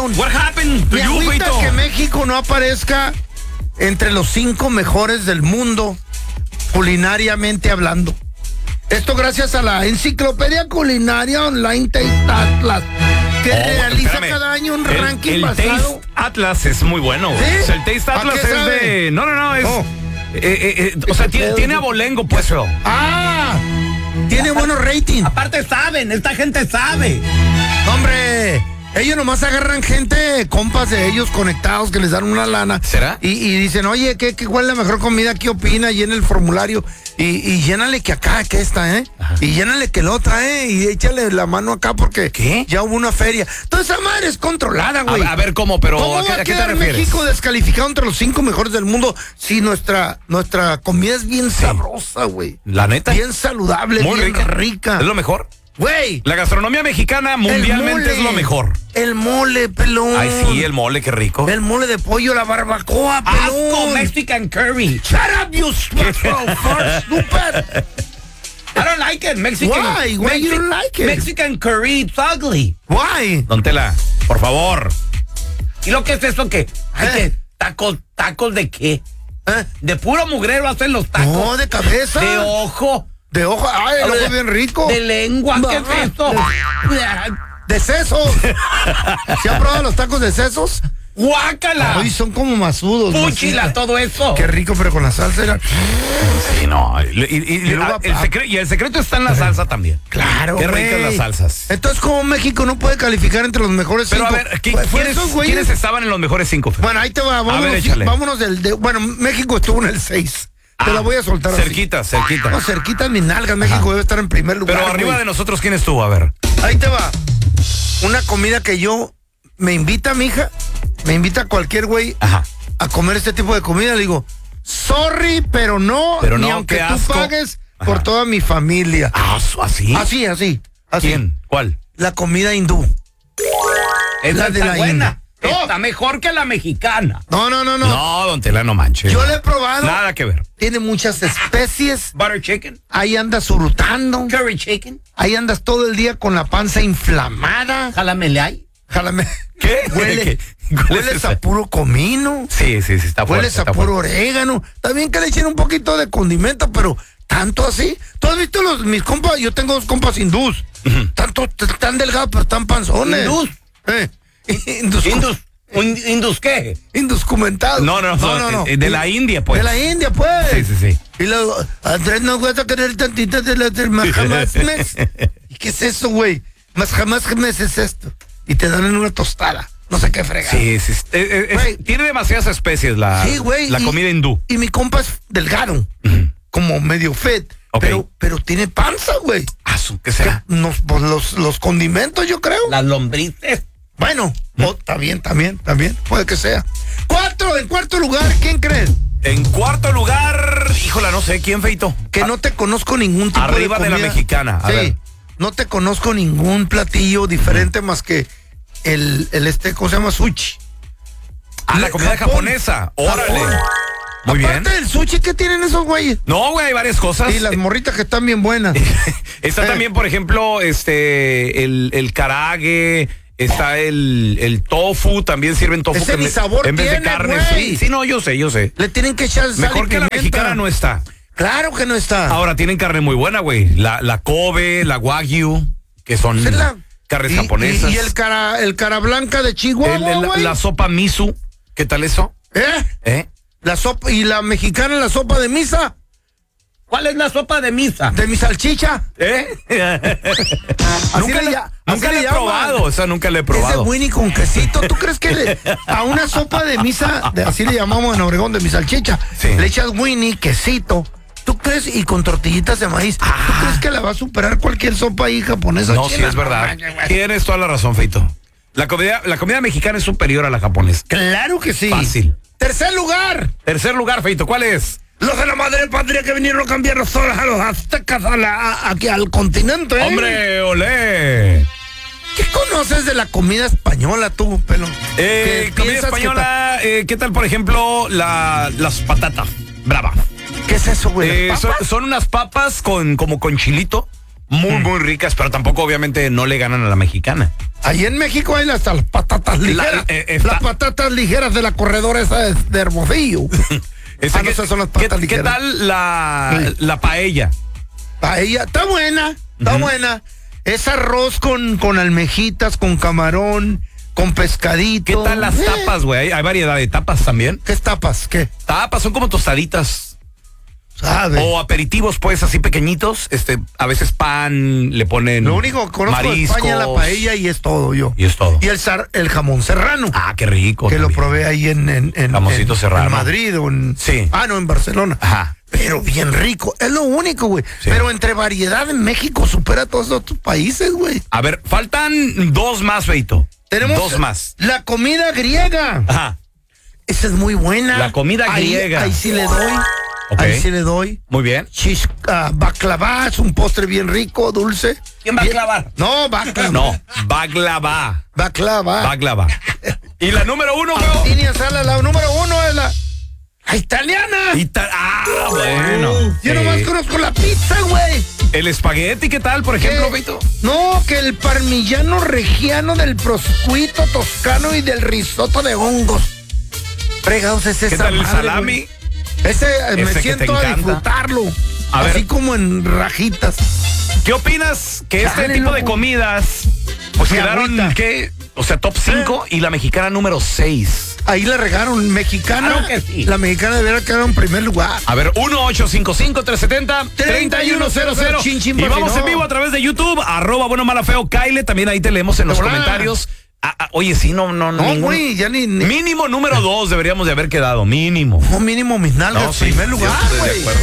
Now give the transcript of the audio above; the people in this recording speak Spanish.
down. What happened to Me you, agüita Feito? que México no aparezca entre los 5 mejores del mundo, culinariamente hablando. Esto gracias a la enciclopedia culinaria online Taste Atlas, que realiza espérame. cada año un ranking el basado. Taste Atlas es muy bueno, güey. ¿Sí? O sea, el Taste ¿A Atlas qué es sabe? de... No, es... Oh. O sea, tiene abolengo, pues, pero... ¡Ah! Tiene buenos ratings. Aparte saben, esta gente sabe. Hombre, ellos nomás agarran gente, compas de ellos conectados que les dan una lana. ¿Será? Y dicen, oye, ¿cuál es la mejor comida? ¿Qué opina? Llena el formulario y llénale que acá, que esta, ¿eh? Ajá. Y llénale que la otra, ¿eh? Y échale la mano acá porque ¿Qué? ya hubo una feria. Toda esa madre es controlada, güey. A ver, ¿cómo? Pero ¿Cómo ¿a va a qué te quedar refieres? México descalificado entre los 5 mejores del mundo si nuestra comida es bien sabrosa, güey? La neta. Bien saludable, Muy bien rica. Es lo mejor. Güey. La gastronomía mexicana mundialmente es lo mejor. El mole, pelón. Ay, sí, el mole, qué rico. El mole de pollo, la barbacoa, pelón. Asco, Mexican curry. Shut up, you stupid. I don't like it. Mexican. Why? Why you don't like it? Mexican curry, it's ugly. Why? Don Tela, por favor. ¿Y lo que es eso que? Ay, que tacos de qué? ¿Eh? De puro mugrero hacen los tacos. No, de cabeza. De ojo. De ojo. Ay, el ojo es bien rico. De lengua, ¿qué es esto? De sesos. ¿Se han probado los tacos de sesos? ¡Guácala! Ay, son como masudos. ¡Púchila, masita. todo eso! Qué rico, pero con la salsa era... Sí, no. El secreto está en la salsa también. Claro, Qué güey. ricas las salsas. Entonces, ¿cómo México no puede calificar entre los mejores 5? Pero a ver, Pues, ¿quiénes estaban en los mejores 5? Bueno, ahí te va. Vámonos, échale. vámonos bueno, México estuvo en el 6. Te la voy a soltar Cerquita. así. No, cerquita en mi nalga. México debe estar en primer lugar. Pero arriba güey. de nosotros, ¿quién estuvo? A ver. Ahí te va. Una comida que me invita mi hija, me invita cualquier güey Ajá. a comer este tipo de comida. Le digo, sorry, pero Pero ni no, aunque qué tú asco. pagues Ajá. por toda mi familia. ¿Así? Así. ¿Quién? ¿Cuál? La comida hindú. Esa La de está la buena. India. Está mejor que la mexicana. No. No, don Tela, no manches. Yo la he probado. Nada que ver. Tiene muchas especies. Butter chicken, Ahí andas surutando. curry chicken, Ahí andas todo el día con la panza inflamada. jalamelay. Jálame. ¿Qué? Huele, ¿Cuál es hueles esa? a puro comino. Sí, está fuerte. Hueles a está puro fuerte. orégano. También que le echen un poquito de condimento, pero tanto así. ¿Tú has visto mis compas? Yo tengo 2 compas hindús. Tan delgados, pero tan panzones. ¿Hindús? ¿Indus qué? Indocumentados. No. De la India, pues. De la India, pues. Sí. Y luego, Andrés, no vas a querer tantita de la del jamás mes. ¿Y qué es eso, güey? Más jamás mes es esto. Y te dan en una tostada. No sé qué fregar. Sí. Güey. Tiene demasiadas especies la comida hindú. Y mi compa es delgado, como medio fit. Ok. Pero tiene panza, güey. ¿Qué será? Pues los condimentos, yo creo. Las lombrices. Bueno, también, puede que sea. En cuarto lugar, ¿quién crees? En cuarto lugar, híjola, no sé, ¿quién, Feito? Que no te conozco ningún tipo Arriba de la comida. mexicana, a Sí, ver. no te conozco ningún platillo diferente más que el ¿cómo se llama? Sushi. La comida Japón. japonesa, órale. Japón. Muy bien. Aparte del sushi, ¿qué tienen esos güeyes? No, güey, hay varias cosas. Y las morritas que están bien buenas. Está también, por ejemplo, el karage, está el tofu, también sirven tofu. Ese ni sabor en vez de tiene, carne. güey. Sí, no, yo sé. Le tienen que echar sal Mejor y que la pimienta. mexicana no está. Claro que no está. Ahora tienen carne muy buena, güey. La Kobe, la Wagyu, que son carnes japonesas. Y el cara blanca de Chihuahua, güey. La sopa miso, ¿qué tal eso? ¿Eh? La sopa, y la mexicana, la sopa de misa. ¿Cuál es la sopa de misa? De mi salchicha. Nunca la he probado, o sea, nunca la he Es probado. de Winnie con quesito. ¿Tú crees que a una sopa de misa, así le llamamos en Obregón, de mi salchicha, Sí. le echas Winnie, quesito? ¿Tú crees? Y con tortillitas de maíz. ¿Tú crees que la va a superar cualquier sopa ahí japonesa? No, sí china? es verdad. Tienes toda la razón, Feito. La comida mexicana es superior a la japonesa. Claro que sí. Fácil. Tercer lugar. Tercer lugar, Feito, ¿cuál es? Los de la madre patria que vinieron a cambiar los soles a los aztecas aquí al continente. ¡Hombre, olé! ¿Qué conoces de la comida española tú, pelón? ¿Qué Comida piensas que española, ¿qué tal, por ejemplo, las patatas bravas? ¿Qué es eso, güey? ¿Las papas? Son unas papas como con chilito, muy ricas, pero tampoco obviamente no le ganan a la mexicana. Ahí en México hay hasta las patatas ligeras. Las patatas ligeras de la corredora esa de Hermosillo. Esas son las patatas ligeras. ¿Qué tal la paella? Paella, está buena, buena. Es arroz con almejitas, con camarón, con pescadito. ¿Qué tal las tapas, güey? ¿Hay variedad de tapas también? ¿Qué es tapas? ¿Qué? Tapas son como tostaditas. ¿Sabe? O aperitivos, pues, así pequeñitos. A veces pan, le ponen lo único que conozco mariscos. de España es la paella y es todo yo. Y es todo. Y el jamón serrano. Ah, qué rico. Que también lo probé ahí en Jamoncito serrano. En Madrid o en... Sí. No, en Barcelona. Ajá. Pero bien rico. Es lo único, güey. Sí. Pero entre variedad en México supera a todos los otros países, güey. A ver, faltan 2 más, Feito. Tenemos 2 más. La comida griega. Ajá. Esa es muy buena. La comida griega. Ahí sí le doy. Okay. Ahí sí le doy. Muy bien. Baklava es un postre bien rico, dulce. ¿Quién va a clavar? No, baklava. No, baklava. Baklava. ¿Y la número 1, güey? La número 1 es la italiana. Bueno. Yo nomás conozco la pizza, güey. ¿El espagueti qué tal, por ejemplo, Feito? No, que el parmigiano reggiano del prosciutto toscano y del risotto de hongos. Fregados es esa. ¿Qué tal el madre, salami? Güey. Ese me siento a disfrutarlo. Así como en rajitas. ¿Qué opinas que este tipo de comidas pues quedaron, ¿qué? O sea, top 5 y la mexicana número 6. Ahí la regaron. Mexicana. Claro que sí. La mexicana debería quedar en primer lugar. A ver, 1-855-370-3100. Y vamos en vivo a través de YouTube, @buenomalafeo Kyle. También ahí te leemos en los comentarios. Oye, sí, no, güey, ya ni... Mínimo número 2 deberíamos de haber quedado, mínimo. No, mínimo mis nalgas, no, sí, primer lugar, sí, güey.